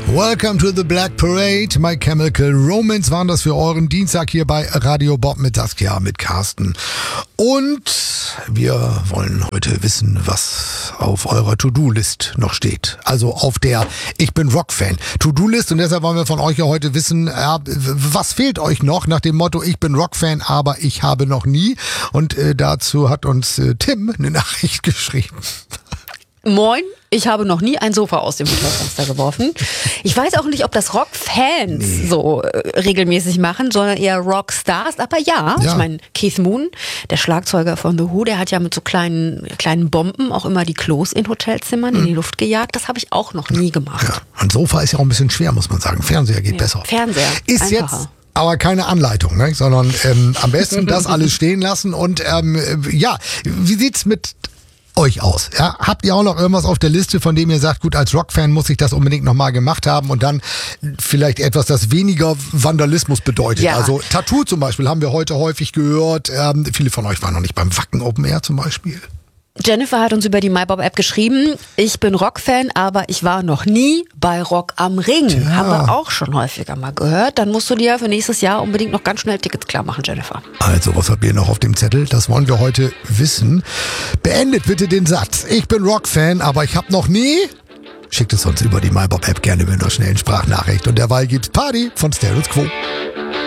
Welcome to the Black Parade. My Chemical Romance waren das für euren Dienstag hier bei Radio Bob mit Saskia, mit Carsten. Und wir wollen heute wissen, was auf eurer To-Do-List noch steht. Also auf der Ich bin Rock-Fan To-Do-List. Und deshalb wollen wir von euch ja heute wissen, was fehlt euch noch nach dem Motto Ich bin Rock-Fan, aber ich habe noch nie. Und dazu hat uns Tim eine Nachricht geschrieben. Moin, ich habe noch nie ein Sofa aus dem Hotelfenster geworfen. Ich weiß auch nicht, ob das Rockfans so regelmäßig machen, sondern eher Rockstars. Aber ja. Ich meine, Keith Moon, der Schlagzeuger von The Who, der hat ja mit so kleinen Bomben auch immer die Klos in Hotelzimmern in die Luft gejagt. Das habe ich auch noch nie gemacht. Ja, ein Sofa ist ja auch ein bisschen schwer, muss man sagen. Fernseher geht besser. Fernseher, ist einfacher. Jetzt aber keine Anleitung, ne? Sondern am besten das alles stehen lassen. Und wie sieht's mit euch aus? Ja? Habt ihr auch noch irgendwas auf der Liste, von dem ihr sagt, gut, als Rockfan muss ich das unbedingt nochmal gemacht haben und dann vielleicht etwas, das weniger Vandalismus bedeutet? Ja. Also Tattoo zum Beispiel haben wir heute häufig gehört. Viele von euch waren noch nicht beim Wacken Open Air zum Beispiel. Jennifer hat uns über die MyBob-App geschrieben, ich bin Rockfan, aber ich war noch nie bei Rock am Ring. Tja. Haben wir auch schon häufiger mal gehört. Dann musst du dir für nächstes Jahr unbedingt noch ganz schnell Tickets klar machen, Jennifer. Also, was habt ihr noch auf dem Zettel? Das wollen wir heute wissen. Beendet bitte den Satz. Ich bin Rockfan, aber ich habe noch nie... Schickt es uns über die MyBob-App gerne mit einer schnellen Sprachnachricht. Und derweil gibt's Party von Status Quo.